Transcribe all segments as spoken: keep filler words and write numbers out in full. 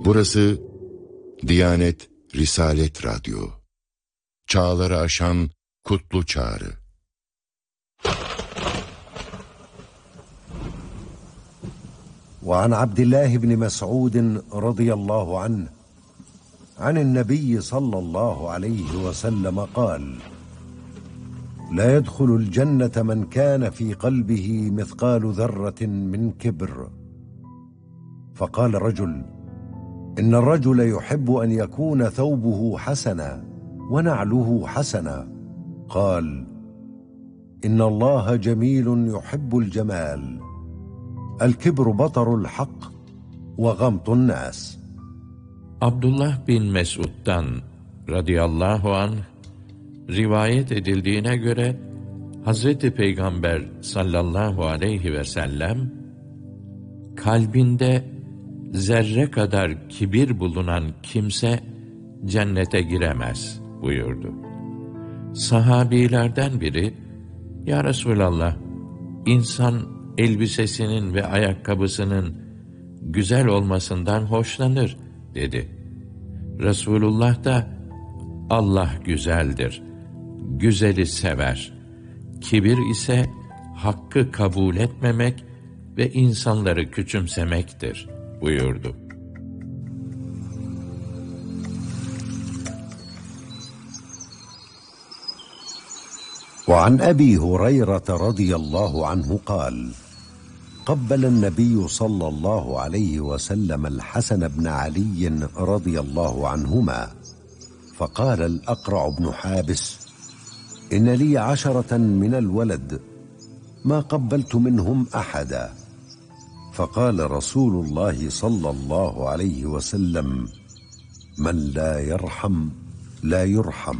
Burası Diyanet Risalet Radyo. Çağları aşan kutlu çağrı. وعن عبد الله بن مسعود رضي الله عنه عن النبي صلى الله عليه وسلم قال: لا يدخل الجنة من كان في قلبه مثقال ذرة من كبر. فقال رجل: إن الرجل يحب أن يكون ثوبه حسنا ونعله حسنا. قال: إن الله جميل يحب الجمال. الكبر بطر الحق وغمط الناس. Abdullah bin Mesud'dan radıyallahu anh rivayet edildiğine göre Hazreti Peygamber sallallahu aleyhi ve sellem kalbinde zerre kadar kibir bulunan kimse cennete giremez buyurdu. Sahabilerden biri, ya Resulallah, insan elbisesinin ve ayakkabısının güzel olmasından hoşlanır dedi. Resulullah da Allah güzeldir, güzeli sever. Kibir ise hakkı kabul etmemek ve insanları küçümsemektir buyurdu. وعن أبي هريرة رضي الله عنه قال: قبل النبي صلى الله عليه وسلم الحسن بن علي رضي الله عنهما، فقال الأقرع بن حابس: إن لي عشرة من الولد ما قبلت منهم أحدا. فقال رسول الله صلى الله عليه وسلم: من لا يرحم لا يرحم.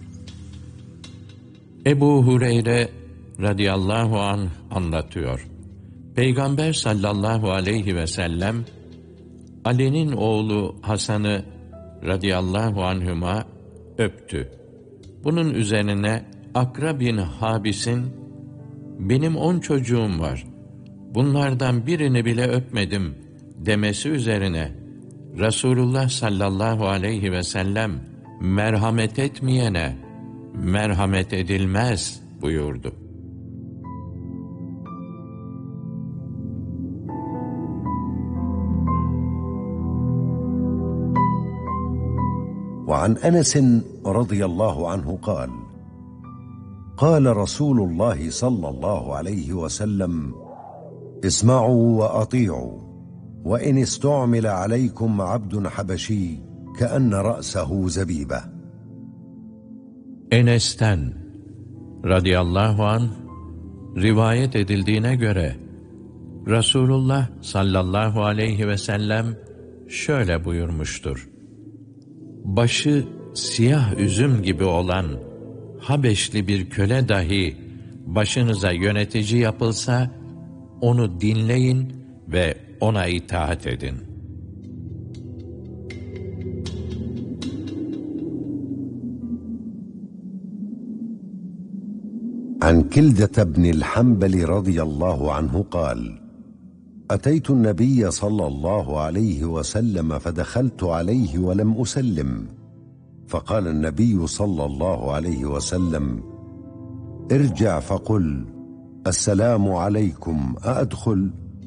Ebu Hureyre radıyallahu anh anlatıyor. Peygamber sallallahu aleyhi ve sellem Ali'nin oğlu Hasan'ı radıyallahu anhüma öptü. Bunun üzerine Akra bin Habis'in benim on çocuğum var, bunlardan birini bile öpmedim demesi üzerine Resulullah sallallahu aleyhi ve sellem merhamet etmeyene merhamet edilmez buyurdu. وعن أنس رضي الله عنه قال: قال رسول الله صلى الله عليه وسلم: اسمعوا وأطيعوا، وإن استعمل عليكم عبد حبشي كأن رأسه زبيبة. Enes'ten radıyallahu anh rivayet edildiğine göre Resulullah sallallahu aleyhi ve sellem şöyle buyurmuştur: başı siyah üzüm gibi olan Habeşli bir köle dahi başınıza yönetici yapılsa onu dinleyin ve ona itaat edin. عن كلدة بن الحنبل رضي الله عنه قال: أتيت النبي صلى الله عليه وسلم فدخلت عليه ولم أسلم، فقال النبي صلى الله عليه وسلم: ارجع فقل السلام عليكم أأدخل؟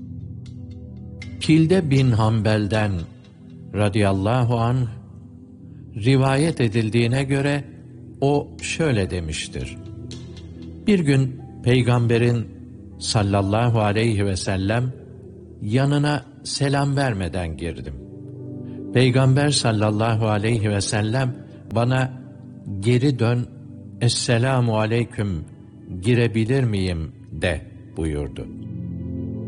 Kilde bin Hanbel'den radıyallahu anh rivayet edildiğine göre o şöyle demiştir: bir gün Peygamberin sallallahu aleyhi ve sellem yanına selam vermeden girdim. Peygamber sallallahu aleyhi ve sellem bana geri dön, esselamu aleyküm, girebilir miyim de buyurdu.